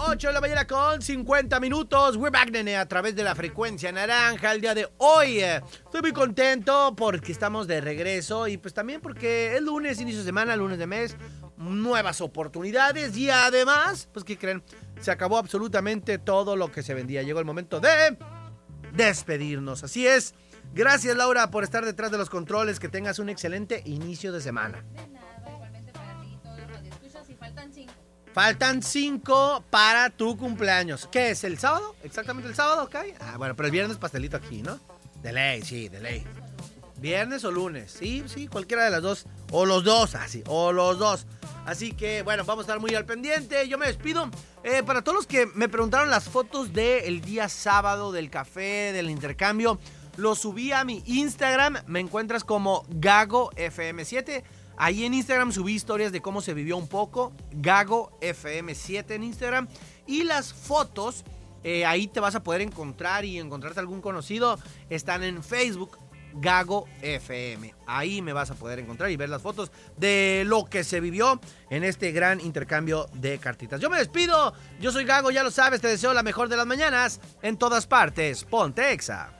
8 de la mañana con 50 minutos. We're back, nene, a través de la frecuencia naranja. El día de hoy estoy muy contento porque estamos de regreso y pues también porque es lunes, inicio de semana, lunes de mes, nuevas oportunidades y además, pues ¿qué creen? Se acabó absolutamente todo lo que se vendía. Llegó el momento de despedirnos. Así es. Gracias, Laura, por estar detrás de los controles. Que tengas un excelente inicio de semana. De nada, igualmente para ti, todos los radioescuchas, y faltan 5. Faltan 5 para tu cumpleaños. ¿Qué es? ¿El sábado? ¿Exactamente el sábado? ¿Okay? Ah, bueno, pero el viernes pastelito aquí, ¿no? De ley, sí, de ley. ¿Viernes o lunes? Sí, cualquiera de las dos. O los dos, así, o los dos. Así que, bueno, vamos a estar muy al pendiente. Yo me despido. Para todos los que me preguntaron las fotos del día sábado, del café, del intercambio, lo subí a mi Instagram. Me encuentras como GagoFM7. Ahí en Instagram subí historias de cómo se vivió un poco. GagoFM7 en Instagram. Y las fotos, ahí te vas a poder encontrar y encontrarte algún conocido. Están en Facebook. Gago FM. Ahí me vas a poder encontrar y ver las fotos de lo que se vivió en este gran intercambio de cartitas. Yo me despido. Yo soy Gago, ya lo sabes. Te deseo la mejor de las mañanas. En todas partes. Ponte Exa.